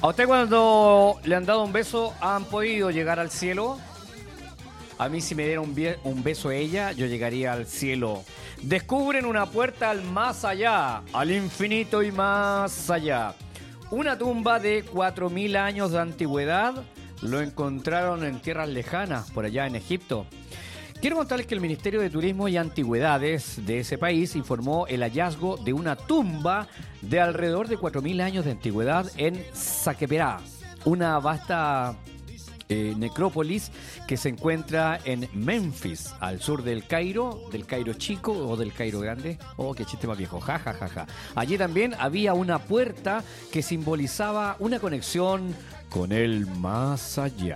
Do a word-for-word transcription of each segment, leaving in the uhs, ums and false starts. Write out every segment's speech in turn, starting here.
¿A usted cuando le han dado un beso han podido llegar al cielo? A mí si me diera un, bie- un beso a ella, yo llegaría al cielo. Descubren una puerta al más allá, al infinito y más allá. Una tumba de cuatro mil años de antigüedad lo encontraron en tierras lejanas, por allá en Egipto. Quiero contarles que el Ministerio de Turismo y Antigüedades de ese país informó el hallazgo de una tumba de alrededor de cuatro mil años de antigüedad en Saqqeperá, una vasta eh, necrópolis que se encuentra en Memphis, al sur del Cairo, del Cairo chico o del Cairo grande. Oh, qué chiste más viejo, ja, ja, ja, ja. Allí también había una puerta que simbolizaba una conexión con el más allá.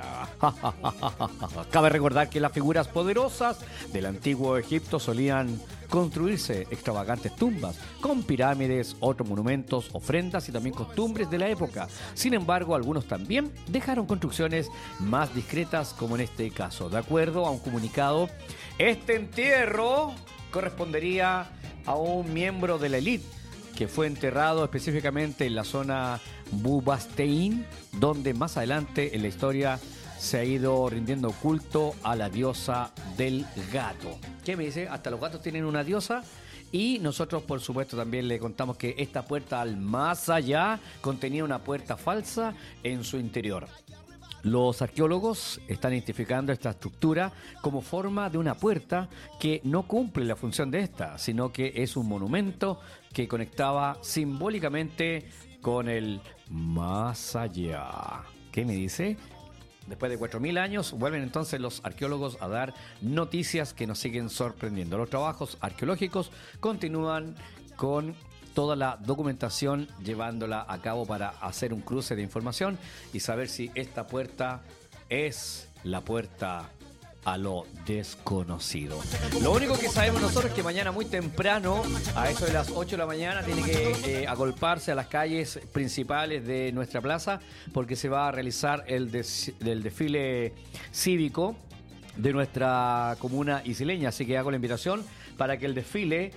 Cabe recordar que las figuras poderosas del antiguo Egipto solían construirse extravagantes tumbas con pirámides, otros monumentos, ofrendas y también costumbres de la época. Sin embargo, algunos también dejaron construcciones más discretas, como en este caso. De acuerdo a un comunicado, este entierro correspondería a un miembro de la élite que fue enterrado específicamente en la zona Bubastein, donde más adelante en la historia se ha ido rindiendo culto a la diosa del gato. ¿Qué me dice? Hasta los gatos tienen una diosa. Y nosotros, por supuesto, también le contamos que esta puerta al más allá contenía una puerta falsa en su interior. Los arqueólogos están identificando esta estructura como forma de una puerta que no cumple la función de esta, sino que es un monumento que conectaba simbólicamente con el más allá. ¿Qué me dice? Después de cuatro mil años, vuelven entonces los arqueólogos a dar noticias que nos siguen sorprendiendo. Los trabajos arqueológicos continúan con toda la documentación, llevándola a cabo para hacer un cruce de información y saber si esta puerta es la puerta a lo desconocido. Lo único que sabemos nosotros es que mañana muy temprano, a eso de las ocho de la mañana, tiene que eh, agolparse a las calles principales de nuestra plaza, porque se va a realizar el, des el desfile cívico de nuestra comuna isileña. Así que hago la invitación para que el desfile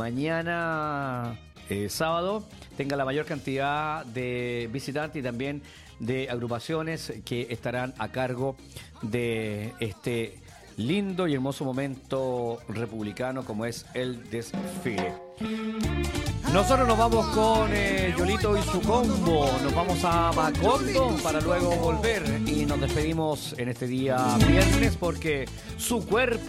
mañana eh, sábado tenga la mayor cantidad de visitantes y también de agrupaciones que estarán a cargo de este lindo y hermoso momento republicano como es el desfile. Nosotros nos vamos con eh, Yolito y su combo, nos vamos a Macondo para luego volver y nos despedimos en este día viernes porque su cuerpo